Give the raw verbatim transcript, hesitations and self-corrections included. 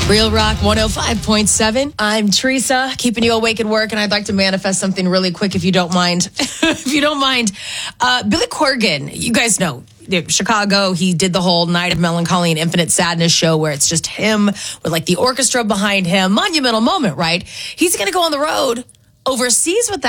Real Rock one oh five point seven. I'm Teresa, keeping you awake at work, and I'd like to manifest something really quick if you don't mind. if you don't mind. Uh, Billy Corgan, you guys know, Chicago, he did the whole Night of Melancholy and Infinite Sadness show where it's just him with like the orchestra behind him. Monumental moment, right? He's going to go on the road overseas with that.